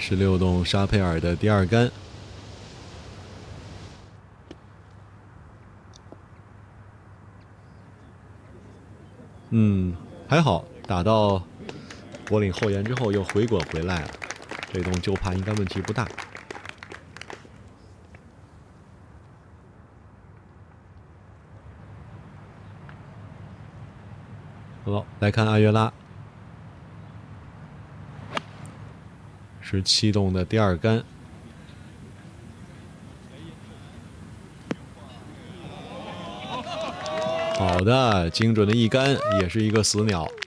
16洞沙佩尔的第2杆。还好，打到脖领后沿之后又回滚回来了，这洞就怕应该问题不大。好，来看阿约拉，17洞的第2杆。好的，精准的一杆，也是一个死鸟。